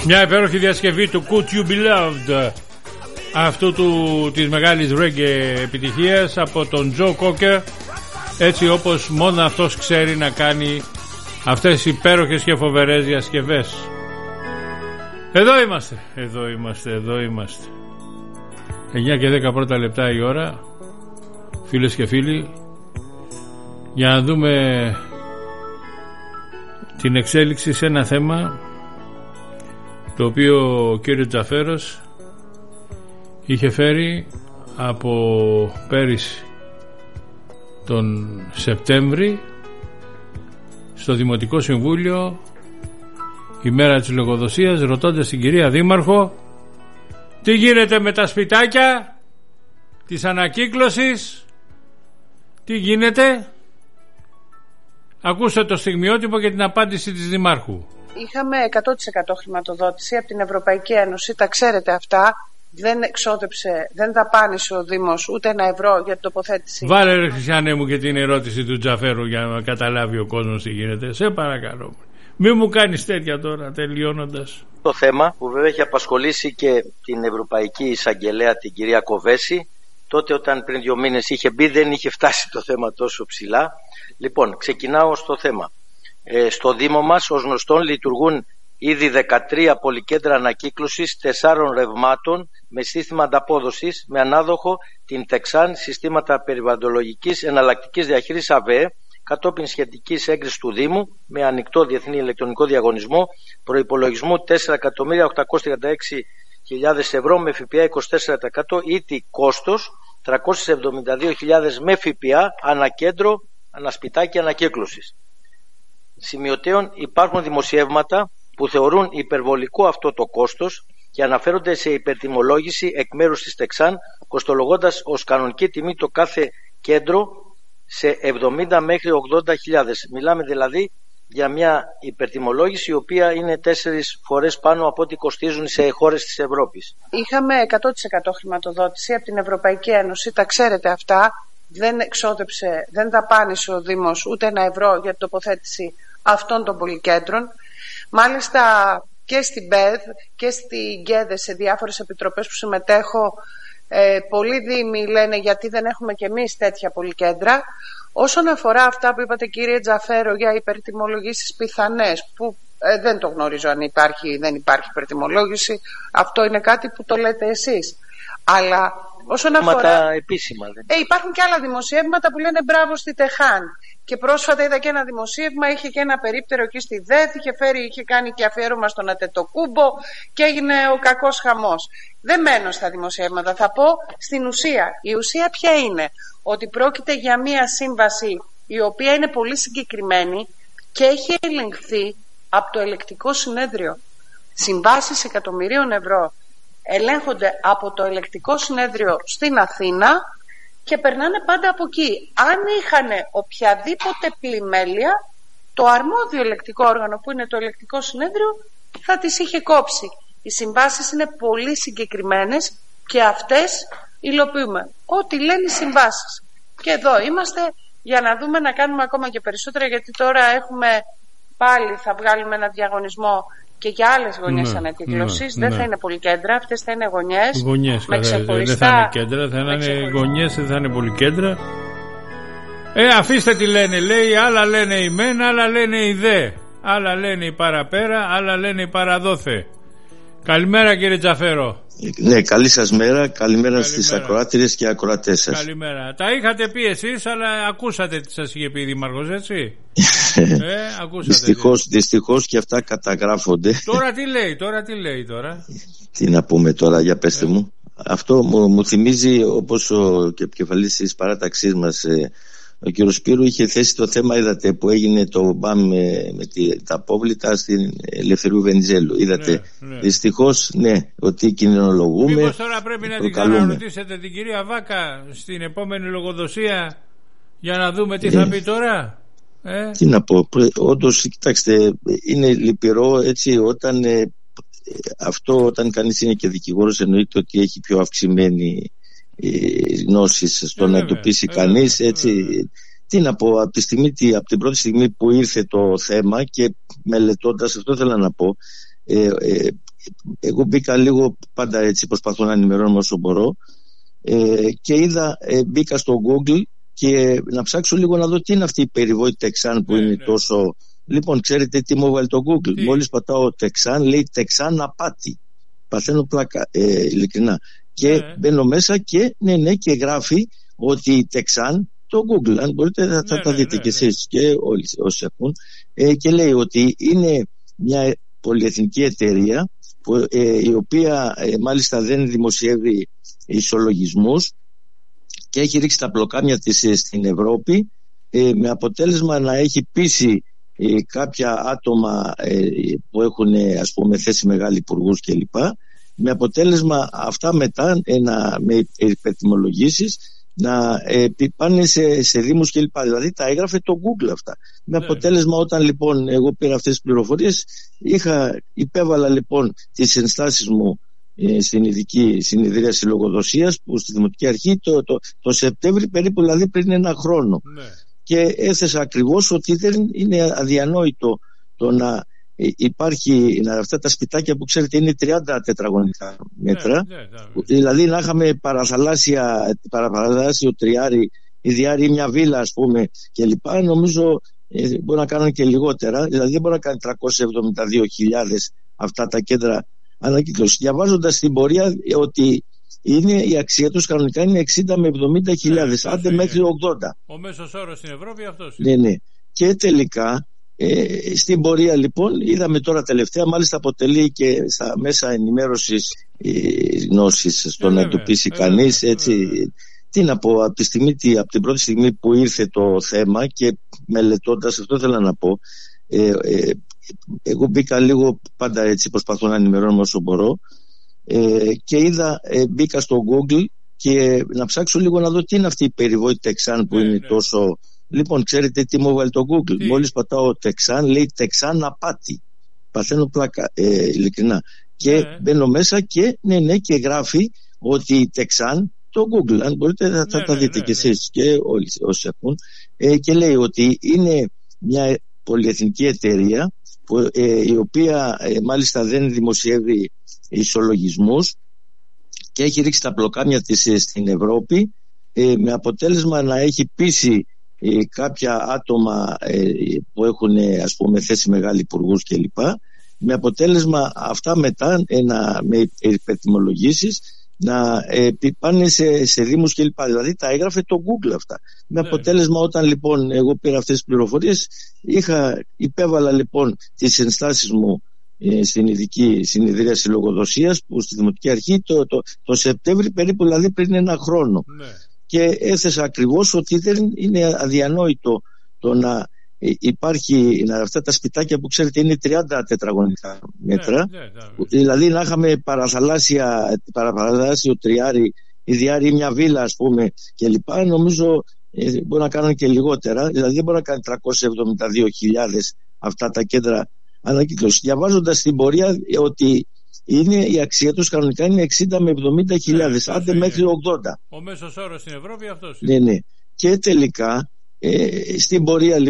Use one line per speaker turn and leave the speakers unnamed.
Μια υπέροχη διασκευή του Could You Be Loved, αυτού της μεγάλης reggae επιτυχίας από τον Joe Cocker, έτσι όπως μόνο αυτός ξέρει να κάνει αυτές οι υπέροχες και φοβερές διασκευές. Εδώ είμαστε 9 και 10 πρώτα λεπτά η ώρα, φίλες και φίλοι, για να δούμε την εξέλιξη σε ένα θέμα το οποίο ο κύριος Τζαφέρος είχε φέρει από πέρυσι τον Σεπτέμβρη στο Δημοτικό Συμβούλιο, η μέρα της λογοδοσίας, ρωτώντας την κυρία Δήμαρχο τι γίνεται με τα σπιτάκια της ανακύκλωσης, τι γίνεται. Ακούστε το στιγμιότυπο και την απάντηση της Δημάρχου.
Είχαμε 100% χρηματοδότηση από την Ευρωπαϊκή Ένωση, τα ξέρετε αυτά. Δεν εξόδεψε, δεν δαπάνησε ο Δήμος ούτε ένα ευρώ για την τοποθέτηση.
Βάλε ρε Χριστιανέ μου και την ερώτηση του Τζαφέρου για να καταλάβει ο κόσμος τι γίνεται. Σε παρακαλώ. Μη μου κάνεις τέτοια τώρα τελειώνοντας.
Το θέμα που βέβαια έχει απασχολήσει και την Ευρωπαϊκή Εισαγγελέα, την κυρία Κοβέση, τότε όταν πριν 2 μήνες είχε μπει δεν είχε φτάσει το θέμα τόσο ψηλά. Λοιπόν, ξεκινάω στο θέμα. Στο Δήμο μας, ως γνωστόν, λειτουργούν ήδη 13 πολυκέντρα ανακύκλωσης 4 ρευμάτων με σύστημα ανταπόδοσης, με ανάδοχο την Τεξάν, συστήματα περιβαλλοντολογικής εναλλακτικής διαχείρισης ΑΒΕ, κατόπιν σχετικής έγκρισης του Δήμου, με ανοιχτό διεθνή ηλεκτρονικό διαγωνισμό, προϋπολογισμού 4.836.000 ευρώ με ΦΠΑ 24%, ήτι κόστος 372.000 με ΦΠΑ ανακέντρο, ανασπιτάκι ανακύκλωσης. Σημειωτέων, υπάρχουν δημοσιεύματα που θεωρούν υπερβολικό αυτό το κόστος και αναφέρονται σε υπερτιμολόγηση εκ μέρους της Τεξάν, κοστολογώντας ως κανονική τιμή το κάθε κέντρο σε 70 μέχρι 80.000. Μιλάμε δηλαδή για μια υπερτιμολόγηση η οποία είναι 4 φορές πάνω από ό,τι κοστίζουν σε χώρες της Ευρώπης.
Είχαμε 100% χρηματοδότηση από την Ευρωπαϊκή Ένωση, τα ξέρετε αυτά. Δεν εξόδεψε, δεν δαπάνησε ο Δήμος ούτε ένα ευρώ για την τοποθέτηση αυτών των πολυκέντρων. Μάλιστα και στην ΠΕΔ και στην ΚΕΔΕ, σε διάφορες επιτροπές που συμμετέχω, πολλοί δήμοι λένε γιατί δεν έχουμε κι εμείς τέτοια πολυκέντρα. Όσον αφορά αυτά που είπατε κύριε Τζαφέρο για υπερτιμολογήσεις πιθανές, που δεν το γνωρίζω αν υπάρχει ή δεν υπάρχει υπερτιμολόγηση, αυτό είναι κάτι που το λέτε εσείς. Αλλά όσον αφορά
επίσημα,
υπάρχουν και άλλα δημοσιεύματα που λένε μπράβο στη Τεχάν. Και πρόσφατα είδα και ένα δημοσίευμα, είχε και ένα περίπτερο εκεί στη ΔΕΘ, είχε κάνει και αφιέρωμα στον Ατετοκούμπο και έγινε ο κακός χαμός. Δεν μένω στα δημοσιεύματα, θα πω στην ουσία. Η ουσία ποια είναι? Ότι πρόκειται για μια σύμβαση η οποία είναι πολύ συγκεκριμένη και έχει ελεγχθεί από το ελεκτικό συνέδριο. Συμβάσεις εκατομμυρίων ευρώ ελέγχονται από το ελεκτικό συνέδριο στην Αθήνα και περνάνε πάντα από εκεί. Αν είχαν οποιαδήποτε πλημέλεια, το αρμόδιο ελεκτικό όργανο που είναι το ελεκτικό συνέδριο θα τις είχε κόψει. Οι συμβάσεις είναι πολύ συγκεκριμένες και αυτές υλοποιούμε. Ό,τι λένε οι συμβάσεις. Και εδώ είμαστε για να δούμε να κάνουμε ακόμα και περισσότερα, γιατί τώρα πάλι θα βγάλουμε ένα διαγωνισμό και για άλλες γωνιές ανακύκλωσης. Δεν θα είναι πολυκέντρα, αυτές θα είναι γωνιές με ξεχωριστά.
Δεν θα είναι κέντρα, θα είναι γωνιές, δεν θα είναι πολυκέντρα. Αφήστε τι λένε, λέει, άλλα λένε η μεν, άλλα λένε η δε, άλλα λένε η παραπέρα, άλλα λένε η παραδόθε. Καλημέρα κύριε Τζαφέρο.
Ναι, καλή σας μέρα, καλημέρα στις ακροάτριες και ακροατές σας.
Καλημέρα. Τα είχατε πει εσείς, αλλά ακούσατε τι σας είχε πει η Δήμαρχος, έτσι? Ακούσατε.
Δυστυχώς και αυτά καταγράφονται.
Τώρα τι λέει τώρα?
Τι να πούμε τώρα, για πέστε μου. Αυτό μου θυμίζει, όπως ο επικεφαλής της παράταξής μας, ο κ. Σπύρου, είχε θέσει το θέμα, είδατε, που έγινε το μπαμ με τα απόβλητα στην Ελευθερίου Βενιζέλου. Είδατε, ναι. Δυστυχώς, ναι, ότι κινδυνολογούμε.
Μήπως τώρα πρέπει να την ξαναρωτήσετε την κυρία Βάκα στην επόμενη λογοδοσία για να δούμε τι θα πει τώρα?
Τι να πω, όντως, κοιτάξτε, είναι λυπηρό, έτσι, όταν κανείς είναι και δικηγόρος, εννοείται ότι έχει πιο αυξημένη γνώσεις στο να εντοπίσει κανείς, έτσι, τι να πω, από την πρώτη στιγμή που ήρθε το θέμα και μελετώντας, αυτό ήθελα να πω, εγώ μπήκα λίγο, πάντα έτσι προσπαθώ να ενημερώνω όσο μπορώ, και μπήκα στο Google και να ψάξω λίγο να δω τι είναι αυτή η περιβόητη Texan που είναι τόσο... Λοιπόν, ξέρετε τι μου έβαλε το Google? Μόλις πατάω Texan, λέει Texan απάτη. Παθαίνω πλάκα, ειλικρινά. Και μπαίνω μέσα και και γράφει ότι Texan, το Google, αν μπορείτε θα τα δείτε κι εσείς και όλοι όσοι ακούν, και λέει ότι είναι μια πολυεθνική εταιρεία που, η οποία μάλιστα δεν δημοσιεύει ισολογισμούς και έχει ρίξει τα πλοκάμια της στην Ευρώπη, με αποτέλεσμα να έχει πείσει κάποια άτομα που έχουν, ας πούμε, θέσει μεγάλοι υπουργούς κλπ, με αποτέλεσμα αυτά μετά με υπερτιμολογήσεις να πάνε σε δήμους κλπ. Δηλαδή τα έγραφε το Google αυτά. Με αποτέλεσμα, όταν λοιπόν εγώ πήρα αυτές τις πληροφορίες, υπέβαλα λοιπόν τις ενστάσεις μου στην ειδική συνεδρίαση λογοδοσίας που στη Δημοτική Αρχή το Σεπτέμβρη, περίπου δηλαδή πριν ένα χρόνο. Και έθεσα ακριβώς ότι δεν είναι αδιανόητο το να υπάρχει αυτά τα σπιτάκια που ξέρετε είναι 30 τετραγωνικά μέτρα, δηλαδή να είχαμε παραθαλάσσιο τριάρι ή διάρι, μια βίλα ας πούμε κλπ. Νομίζω μπορεί να κάνουν και λιγότερα, δηλαδή δεν μπορεί να κάνει 372.000 αυτά τα κέντρα ανακύκλωσης. Διαβάζοντας την πορεία ότι η αξία τους κανονικά είναι 60 με 70.000, άντε μέχρι 80.
Ο μέσος όρος στην Ευρώπη αυτός.
Ναι. Και τελικά στην πορεία λοιπόν είδαμε τώρα τελευταία, μάλιστα αποτελεί και στα μέσα ενημέρωσης γνώσης στο να εντοπίσει κανείς, έτσι. Τι να πω, από την πρώτη στιγμή που ήρθε το θέμα και μελετώντας, αυτό ήθελα να πω, εγώ μπήκα λίγο, πάντα έτσι προσπαθώ να ενημερώνω όσο μπορώ, και μπήκα στο Google και να ψάξω λίγο να δω τι είναι αυτή η περιβόητη Texan που είναι τόσο... Λοιπόν, ξέρετε τι μου έβαλε το Google? Μόλις πατάω Texan, λέει Texan απάτη. Παθαίνω πλάκα, ειλικρινά. Και μπαίνω μέσα και και γράφει ότι Texan, το Google, αν μπορείτε θα τα δείτε κι εσείς και όλοι όσοι ακούν, και λέει ότι είναι μια πολυεθνική εταιρεία που, η οποία μάλιστα δεν δημοσιεύει ισολογισμούς και έχει ρίξει τα πλοκάμια της στην Ευρώπη, με αποτέλεσμα να έχει πείσει κάποια άτομα που έχουν, ας πούμε, θέσει μεγάλοι υπουργούς κλπ, με αποτέλεσμα αυτά μετά με υπερτιμολογήσεις να πάνε σε δήμους κλπ. Δηλαδή τα έγραφε το Google αυτά. Με αποτέλεσμα, όταν λοιπόν εγώ πήρα αυτές τις πληροφορίες, υπέβαλα λοιπόν τις ενστάσεις μου στην ειδική συνεδρίαση λογοδοσίας που στη Δημοτική Αρχή το Σεπτέμβρη, περίπου δηλαδή πριν ένα χρόνο. Και έθεσα ακριβώς ότι δεν είναι αδιανόητο το να υπάρχει αυτά τα σπιτάκια που ξέρετε είναι 30 τετραγωνικά μέτρα, δηλαδή να είχαμε παραθαλάσσιο τριάρι ή διάρι, μια βίλα ας πούμε κλπ. Νομίζω μπορεί να κάνουν και λιγότερα, δηλαδή δεν μπορεί να κάνει 372.000 αυτά τα κέντρα ανακύκλωσης. Διαβάζοντας την πορεία ότι η αξία τους κανονικά είναι 60 με 70.000, άντε μέχρι 80.
Ο μέσος όρος στην Ευρώπη αυτός.
Ναι. Και τελικά στην πορεία